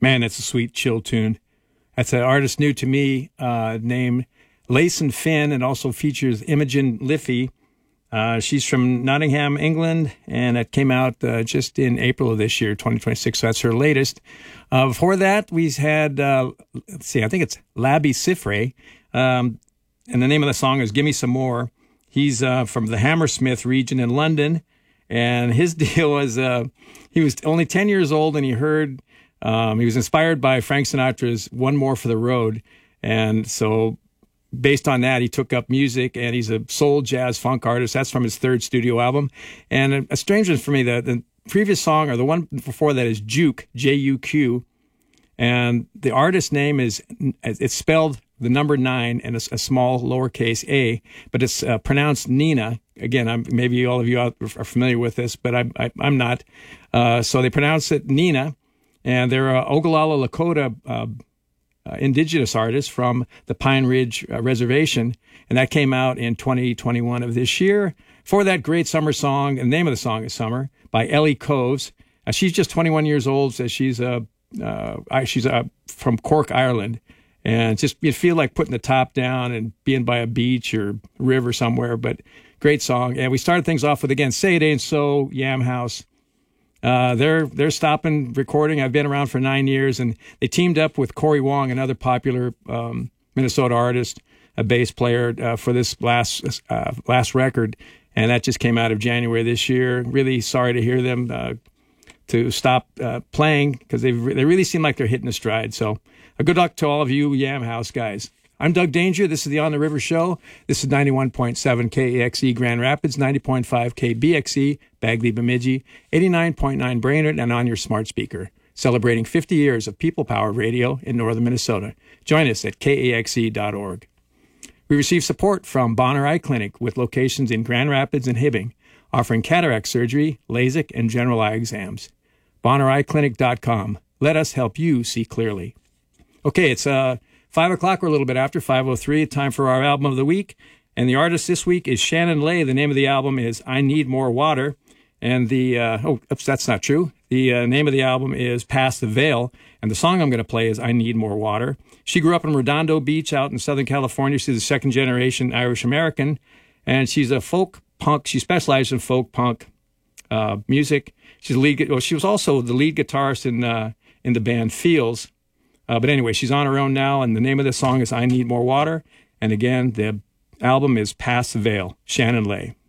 Man, that's a sweet, chill tune. That's an artist new to me named Layson Finn, and also features Imogen Liffey. She's from Nottingham, England, and it came out just in April of this year, 2026. So that's her latest. Before that, we had, let's see, I think it's Labi Siffre, and the name of the song is Give Me Some More. He's from the Hammersmith region in London, and his deal was he was only 10 years old, and he heard, he was inspired by Frank Sinatra's One More for the Road, and so based on that, he took up music, and he's a soul, jazz, funk artist. That's from his third studio album. And a strange one for me, the previous song, or the one before that, is Juke, J-U-Q. And the artist's name is, it's spelled the number 9 and a small lowercase a, but it's pronounced Nina. Again, maybe all of you are familiar with this, but I'm not. So they pronounce it Nina, and they're Ogallala Lakota indigenous artists from the Pine Ridge Reservation, and that came out in 2021 of this year. For that great summer song, and the name of the song is Summer, by Ellie Coves. She's just 21 years old, so she's from Cork, Ireland, and just you feel like putting the top down and being by a beach or river somewhere, but great song. And we started things off with, again, Say It Ain't So, Yam House. They're stopping recording. I've been around for 9 years, and they teamed up with Corey Wong, another popular Minnesota artist, a bass player, for this last record, and that just came out of January this year. Really sorry to hear them to stop playing, because they really seem like they're hitting a stride. So good luck to all of you Yam House guys. I'm Doug Danger. This is the On the River Show. This is 91.7 KAXE Grand Rapids, 90.5 KBXE Bagley Bemidji, 89.9 Brainerd, and on your smart speaker. Celebrating 50 years of people powered radio in northern Minnesota. Join us at kaxe.org. We receive support from Bonner Eye Clinic with locations in Grand Rapids and Hibbing, offering cataract surgery, LASIK, and general eye exams. BonnerEyeClinic.com. Let us help you see clearly. Okay, it's 5 o'clock, or a little bit after, 5:03, time for our album of the week. And the artist this week is Shannon Lay. The name of the album is I Need More Water. And that's not true. The name of the album is Past the Veil. And the song I'm going to play is I Need More Water. She grew up in Redondo Beach out in Southern California. She's a second-generation Irish-American. And she's a folk punk. She specializes in folk punk music. She was also the lead guitarist in the band Feels. But anyway, she's on her own now, and the name of the song is I Need More Water. And again, the album is Past the Veil, Shannon Lay.